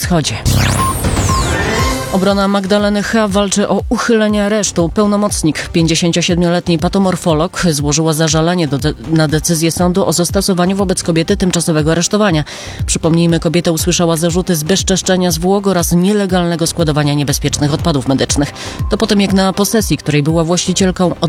Wschodzie. Obrona Magdaleny H. walczy o uchylenie aresztu. Pełnomocnik, 57-letni patomorfolog, złożyła zażalenie na decyzję sądu o zastosowaniu wobec kobiety tymczasowego aresztowania. Przypomnijmy, kobieta usłyszała zarzuty zbezczeszczenia zwłok oraz nielegalnego składowania niebezpiecznych odpadów medycznych. To potem, jak na posesji, której była właścicielką,